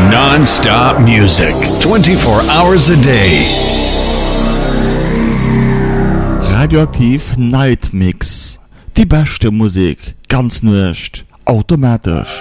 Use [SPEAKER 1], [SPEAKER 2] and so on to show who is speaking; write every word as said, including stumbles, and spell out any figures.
[SPEAKER 1] Non-stop music, twenty-four hours a day.
[SPEAKER 2] Radioaktiv Night Mix. Die beste Musik, ganz nicht automatisch.